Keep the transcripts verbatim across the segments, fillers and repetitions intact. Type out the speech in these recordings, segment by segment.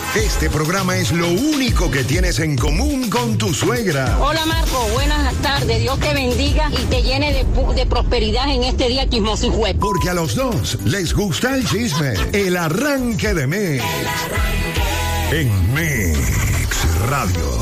Este programa es lo único que tienes en común con tu suegra. Hola Marco, buenas tardes. Dios te bendiga y te llene de, de prosperidad en este día chismoso y juez. Porque a los dos les gusta el chisme. El arranque de Mix. El arranque. En Mix Radio.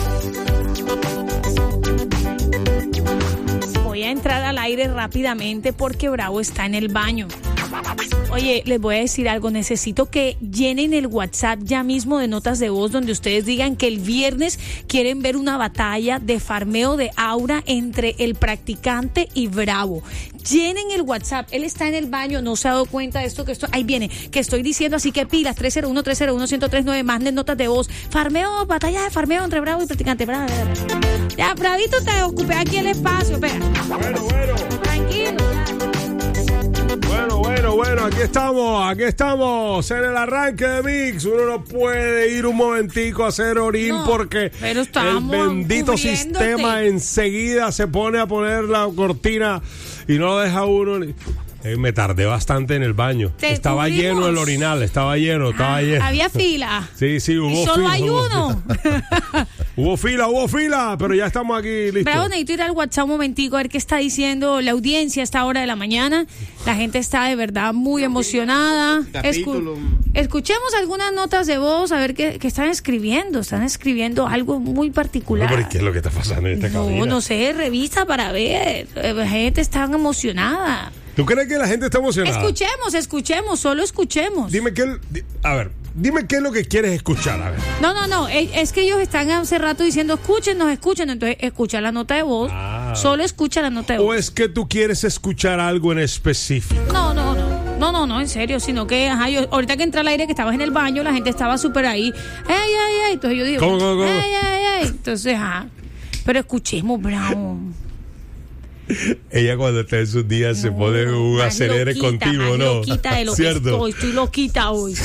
Voy a entrar al aire rápidamente porque Bravo está en el baño. Oye, les voy a decir algo, necesito que llenen el WhatsApp ya mismo de notas de voz donde ustedes digan que el viernes quieren ver una batalla de farmeo de aura entre el practicante y Bravo. Llenen el WhatsApp, él está en el baño, no se ha dado cuenta de esto, que esto, ahí viene, que estoy diciendo, así que pilas, tres cero uno, tres cero uno, uno cero tres nueve, más notas de voz, farmeo, batalla de farmeo entre Bravo y practicante. Bravo, bravo. Ya, Bravito, te ocupé aquí el espacio, espera. Bueno, bueno. Tranquilo, ya. Bueno, bueno, bueno, aquí estamos, aquí estamos en el arranque de Mix. Uno no puede ir un momentico a hacer orín no, porque el bendito sistema enseguida se pone a poner la cortina y no lo deja uno. Eh, me tardé bastante en el baño. Estaba cubrimos? lleno el orinal, estaba lleno, estaba ah, lleno. Había fila. Sí, sí, hubo y solo fila. hay uno. Hubo fila, hubo fila, pero ya estamos aquí listos. Bravo, necesito ir al WhatsApp un momentico a ver qué está diciendo la audiencia a esta hora de la mañana. La gente está de verdad muy emocionada. Escu- escuchemos algunas notas de voz, a ver qué, qué están escribiendo. Están escribiendo algo muy particular. No, pero ¿qué es lo que está pasando en esta no, cabina? No sé, revisa para ver. La gente está emocionada. ¿Tú crees que la gente está emocionada? Escuchemos, escuchemos, solo escuchemos. Dime qué, a ver, dime qué es lo que quieres escuchar, a ver. No, no, no, es que ellos están hace rato diciendo escúchenos, escuchen, entonces escucha la nota de voz, ah. solo escucha la nota de voz. ¿O es que tú quieres escuchar algo en específico? No, no, no, no, no, no, en serio, sino que, ajá, yo, ahorita que entré al aire, que estabas en el baño, la gente estaba súper ahí, ay, ay, ay, entonces yo digo, ¿Cómo, cómo, cómo? ay, ay, ay, entonces, ajá, pero escuchemos, Bravo. Ella cuando está en sus días no, se pone un acelere loquita, contigo, más ¿no? Loquita de lo ¿cierto? Que estoy, estoy loquita hoy.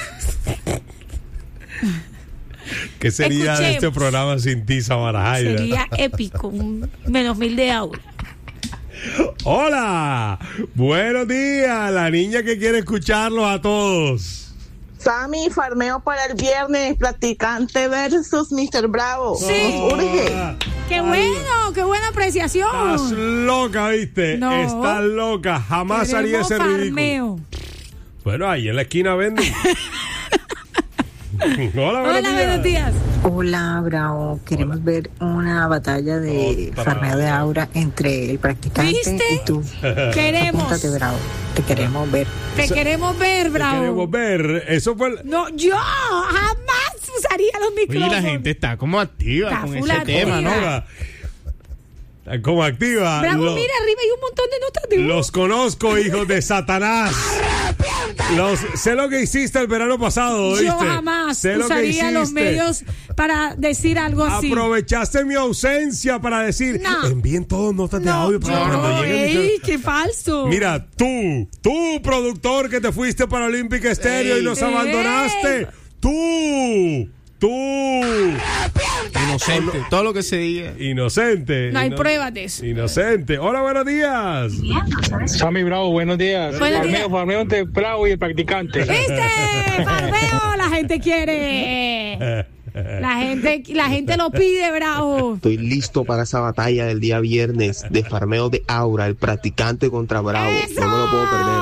¿Qué sería Escuchemos. de este programa sin ti, Samara Jaira? Sería épico, un menos mil de aura. Hola, buenos días, la niña que quiere escucharlos a todos. Sammy, farmeo para el viernes, practicante versus mister Bravo. Sí. Urge. ¡Qué bueno! ¡Qué buena apreciación! Estás loca, ¿viste? No. Estás loca. Jamás haría ese farmeo. ridículo. Bueno, ahí en la esquina venden. Hola, buenos Hola, buenos días. Hola, Bravo. Queremos Hola. ver una batalla de Otra. farmeo de aura entre el practicante ¿Viste? y tú. Queremos. Apúntate, Bravo. Te queremos ver. Te Eso, queremos ver, Bravo. Te queremos ver. Eso fue... El... No, yo jamás usaría los micrófonos. Oye, la gente está como activa está con ese tema, ¿no? Está como activa. Bravo, Lo... mira, arriba hay un montón de notas de voz. Los conozco, hijos de Satanás. Los, sé lo que hiciste el verano pasado, ¿oíste? Yo jamás sé usaría los medios para decir algo así. Aprovechaste mi ausencia para decir, no. envíen todos notas de no, audio para no, cuando lleguen. ¡Ey, qué falso! Mira, tú, tú, productor que te fuiste para Olímpica Estéreo ey, y nos ey. abandonaste. Tú, tú. Inocente, todo lo que se diga. Inocente. No hay ino- pruebas de eso. Inocente. Hola, buenos días. Sammy Bravo, buenos días. Buenos farmeo, días. farmeo entre Bravo y el practicante. ¿Viste? Farmeo, la gente quiere. La gente, la gente lo pide, Bravo. Estoy listo para esa batalla del día viernes de farmeo de aura, el practicante contra Bravo. ¡Eso! No me lo puedo perder.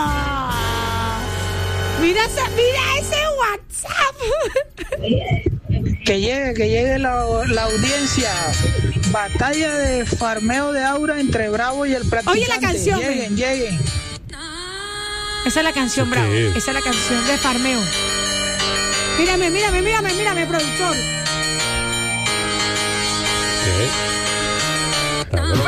Mira, mira ese WhatsApp. Que llegue, que llegue la, la audiencia. Batalla de farmeo de aura entre Bravo y el practicante. Oye la canción. Lleguen, lleguen. Esa es la canción, Bravo. ¿Qué? Esa es la canción de farmeo. Mírame, mírame, mírame, mírame, productor. ¿Qué? Está bueno.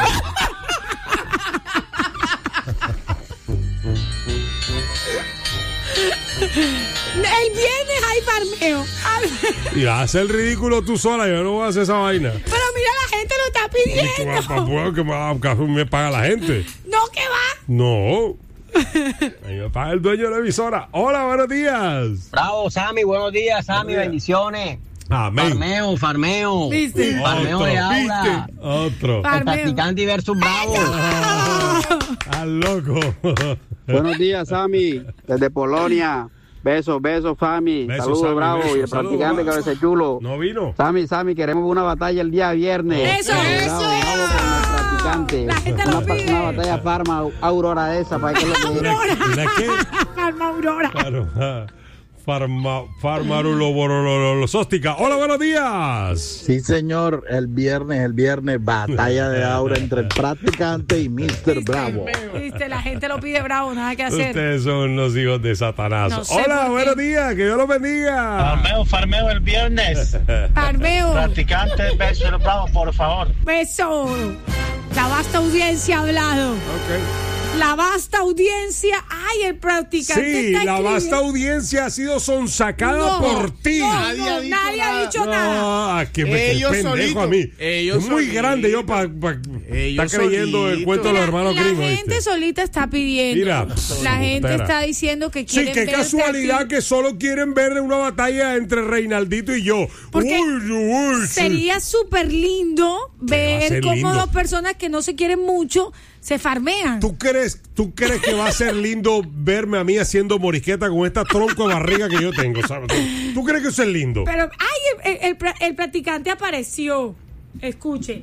El viernes hay farmeo. Y hace el ridículo tú sola, yo no voy a hacer esa vaina. Pero mira, la gente lo está pidiendo. ¿Qué me, me paga la gente? No, ¿qué va? No. Ahí me paga el dueño de la emisora. Hola, buenos días. Bravo, Sammy, buenos días, Sammy, días. bendiciones. Amén. Farmeo, farmeo. ¿Viste? Farmeo Otro, de aura. ¿viste? Otro. Farmeo. El practicante versus Bravo. Ah, al loco. Buenos días, Sammy, desde Polonia. Besos, besos, Fami. Besos, Saludos, Sammy, Bravo. besos, Y el saludos, practicante Bravo. Cabeza Chulo. No vino. Sammy, Sammy, queremos una batalla el día viernes. Eso, Bravo, eso, bravo, bravo con el practicante. La gente una, lo pide. Una batalla Farma Aurora de esa para que lo ¿Una, una qué? Farma Aurora. Claro, ah, Farma, Farmarulosóstica. Hola, buenos días. Sí, señor, el viernes, el viernes, batalla de aura entre el practicante y mister Bravo. Viste, la gente lo pide Bravo, nada que hacer. Ustedes son los hijos de Satanás. No sé Hola, por buenos qué. días, que Dios los bendiga. Farmeo, farmeo el viernes. Farmeo. Practicante, beso bravo, por favor. Beso. La vasta audiencia ha hablado. Ok. La vasta audiencia. Ay, el practicante Sí, está la escribiendo. vasta audiencia ha sido sonsacada No, por ti. no, Nadie no, ha dicho nadie ha nada. dicho nada. No, ah, que me Ellos pendejo solitos. a mí. Ellos es muy solitos. grande yo para pa, Ellos estar creyendo el solitos. cuento de los Mira, hermanos la gringos. gente ¿viste? solita está pidiendo. Mira, la gente espera. está diciendo que Sí, quieren qué verte casualidad a ti. que solo quieren ver una batalla entre Reinaldito y yo. Porque uy, uy, sí. sería súper lindo va a ver ser cómo lindo? dos personas que no se quieren mucho se farmean. ¿Tú crees, ¿Tú crees que va a ser lindo verme a mí haciendo morisqueta con esta tronco de barriga que yo tengo? ¿Sabes? ¿Tú, tú crees que eso es lindo? Pero, ay, el, el, el, el practicante apareció. Escuche.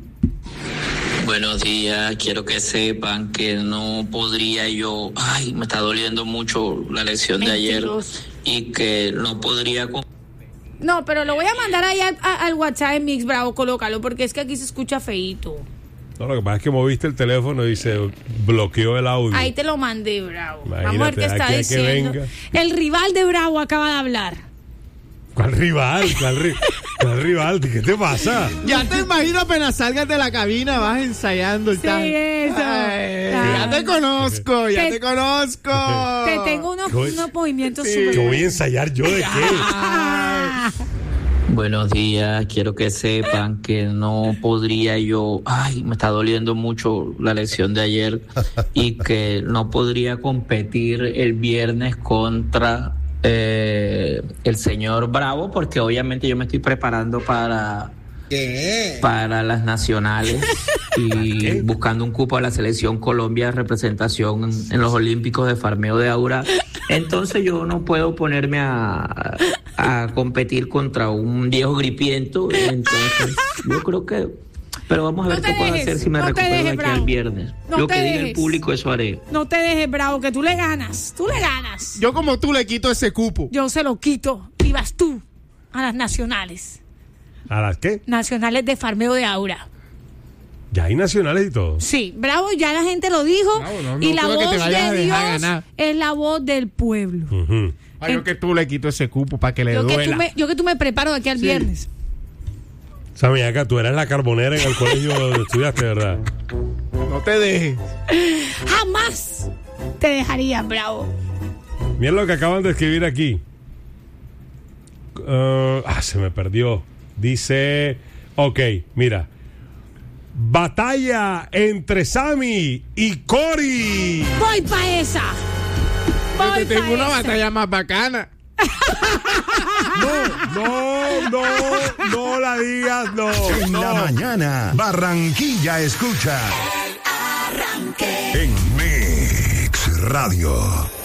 Buenos días, quiero que sepan que no podría yo, ay, me está doliendo mucho la lección de ayer Mentiroso. y que no podría... con- No, pero lo voy a mandar ahí al, a- al WhatsApp de Mix Bravo, colócalo, porque es que aquí se escucha feíto. No, lo que pasa es que moviste el teléfono y se bloqueó el audio. Ahí te lo mandé, Bravo. Imagínate, Vamos a ver qué está aquí a que diciendo. venga. El rival de Bravo acaba de hablar. ¿Cuál rival? ¿Cuál, ri- cuál rival? ¿Qué te pasa? Ya te imagino apenas salgas de la cabina, vas ensayando y Sí, tal. eso. Ay, Ah. ya te conozco, ya Te- te, conozco. Te tengo unos, ¿Qué? unos movimientos Sí. súper... ¿Qué voy a ensayar yo de qué? Ah. Buenos días, quiero que sepan que no podría yo, ay, me está doliendo mucho la lección de ayer y que no podría competir el viernes contra eh, el señor Bravo porque obviamente yo me estoy preparando para... ¿Qué? para las nacionales y ¿Qué? buscando un cupo a la selección Colombia de representación en, en los Olímpicos de farmeo de aura. Entonces yo no puedo ponerme a, a competir contra un viejo gripiento. Entonces yo creo que... Pero vamos a ver No qué te puedo dejes, hacer si me no te recupero dejes, de aquí Bravo. el viernes. No Lo te que diga el dejes. público, eso haré. No te dejes, Bravo, que tú le ganas. Tú le ganas. Yo como tú le quito ese cupo. Yo se lo quito. Y vas tú a las nacionales. ¿A las qué? Nacionales de farmeo de aura. Ya hay nacionales y todo. Sí, Bravo, ya la gente lo dijo. Bravo, no, no y la creo que te voz vayas a de dejar Dios ganar. es la voz del pueblo. Ujú. Ay, yo que tú le quito ese cupo para que le Yo que, duela. tú me, yo que tú me preparo de aquí al Sí. viernes. Sammy, acá tú eras la carbonera en el colegio donde estudiaste, ¿verdad? No te dejes. Jamás te dejaría, Bravo. Mira lo que acaban de escribir aquí. Uh, ah, se me perdió. Dice, ok, mira. Batalla entre Sammy y Cory. Voy pa' esa. Yo Voy te tengo pa' una esa. batalla más bacana. No, no, no, no la digas, no. En no. la mañana, Barranquilla escucha. El Arranque. En Mix Radio.